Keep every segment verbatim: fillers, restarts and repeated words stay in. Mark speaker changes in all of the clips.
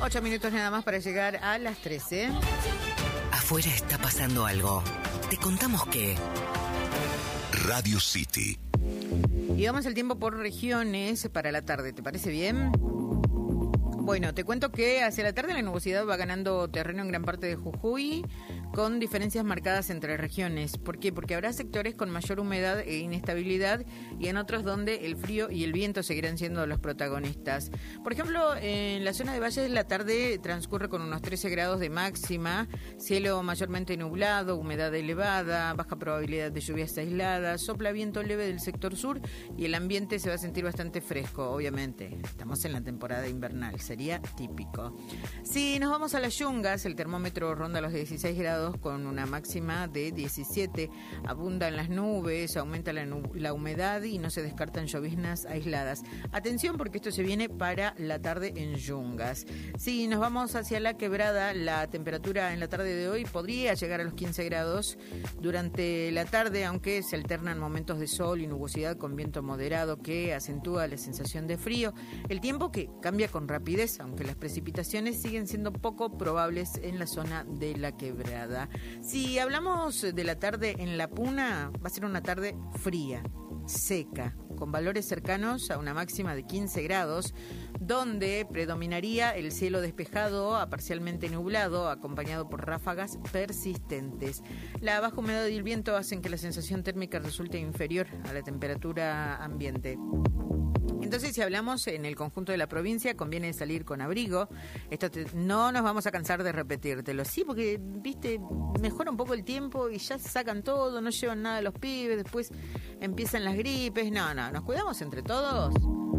Speaker 1: Ocho minutos nada más para llegar a las trece.
Speaker 2: Afuera está pasando algo. Te contamos que...
Speaker 3: Radio City.
Speaker 1: Y vamos el tiempo por regiones para la tarde, ¿te parece bien? Bueno, te cuento que hacia la tarde la nubosidad va ganando terreno en gran parte de Jujuy, con diferencias marcadas entre regiones. ¿Por qué? Porque habrá sectores con mayor humedad e inestabilidad y en otros donde el frío y el viento seguirán siendo los protagonistas. Por ejemplo, en la zona de Valles la tarde transcurre con unos trece grados de máxima, cielo mayormente nublado, humedad elevada, baja probabilidad de lluvias aisladas, sopla viento leve del sector sur y el ambiente se va a sentir bastante fresco, obviamente. Estamos en la temporada invernal, sería típico. Si nos vamos a las Yungas, el termómetro ronda los dieciséis grados con una máxima de diecisiete. Abundan las nubes, aumenta la, nu- la humedad y no se descartan lloviznas aisladas. Atención porque esto se viene para la tarde en Yungas. Si nos vamos hacia la Quebrada, la temperatura en la tarde de hoy podría llegar a los quince grados durante la tarde, aunque se alternan momentos de sol y nubosidad con viento moderado que acentúa la sensación de frío. El tiempo que cambia con rapidez, aunque las precipitaciones siguen siendo poco probables en la zona de la Quebrada. Si hablamos de la tarde en La Puna, va a ser una tarde fría, seca, con valores cercanos a una máxima de quince grados, donde predominaría el cielo despejado a parcialmente nublado, acompañado por ráfagas persistentes. La baja humedad y el viento hacen que la sensación térmica resulte inferior a la temperatura ambiente. Entonces, si hablamos en el conjunto de la provincia, conviene salir con abrigo. Esto te, no nos vamos a cansar de repetírtelo. Sí, porque, viste, mejora un poco el tiempo y ya sacan todo, no llevan nada a los pibes, después empiezan las gripes. No, no, ¿nos cuidamos entre todos?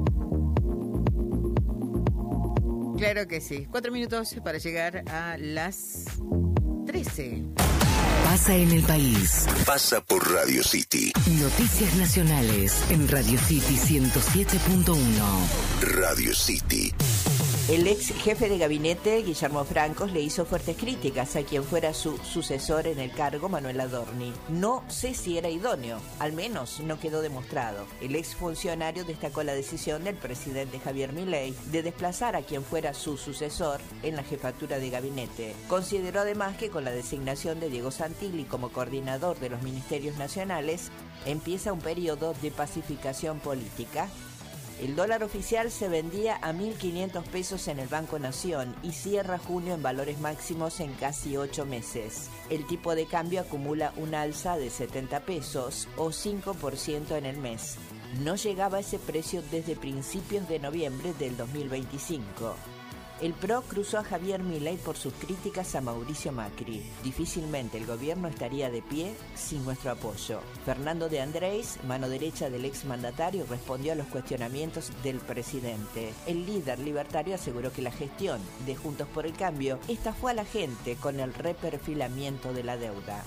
Speaker 1: Claro que sí. Cuatro minutos para llegar a las trece.
Speaker 2: Pasa en el país.
Speaker 3: Pasa por Radio City.
Speaker 2: Noticias nacionales en Radio City ciento siete punto uno.
Speaker 3: Radio City.
Speaker 4: El ex jefe de gabinete, Guillermo Francos, le hizo fuertes críticas a quien fuera su sucesor en el cargo, Manuel Adorni. No sé si era idóneo, al menos no quedó demostrado. El ex funcionario destacó la decisión del presidente Javier Milei de desplazar a quien fuera su sucesor en la jefatura de gabinete. Consideró además que con la designación de Diego Santilli como coordinador de los ministerios nacionales, empieza un periodo de pacificación política. El dólar oficial se vendía a mil quinientos pesos en el Banco Nación y cierra junio en valores máximos en casi ocho meses. El tipo de cambio acumula un alza de setenta pesos o cinco por ciento en el mes. No llegaba a ese precio desde principios de noviembre del dos mil veinticinco. El P R O cruzó a Javier Milei por sus críticas a Mauricio Macri. Difícilmente el gobierno estaría de pie sin nuestro apoyo. Fernando de Andrés, mano derecha del exmandatario, respondió a los cuestionamientos del presidente. El líder libertario aseguró que la gestión de Juntos por el Cambio estafó a la gente con el reperfilamiento de la deuda.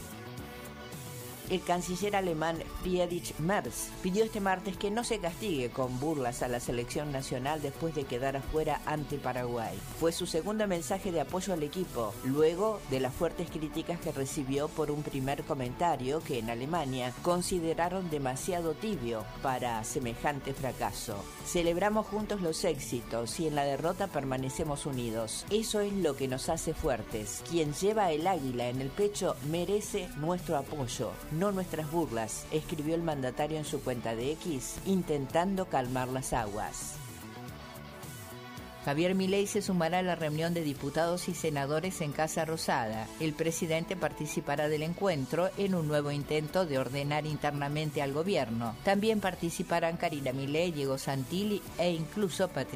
Speaker 4: El canciller alemán Friedrich Merz pidió este martes que no se castigue con burlas a la selección nacional después de quedar afuera ante Paraguay. Fue su segundo mensaje de apoyo al equipo, luego de las fuertes críticas que recibió por un primer comentario que en Alemania consideraron demasiado tibio para semejante fracaso. Celebramos juntos los éxitos y en la derrota permanecemos unidos. Eso es lo que nos hace fuertes. Quien lleva el águila en el pecho merece nuestro apoyo, no nuestras burlas, escribió el mandatario en su cuenta de X, intentando calmar las aguas. Javier Milei se sumará a la reunión de diputados y senadores en Casa Rosada. El presidente participará del encuentro en un nuevo intento de ordenar internamente al gobierno. También participarán Karina Milei, Diego Santilli e incluso Patricia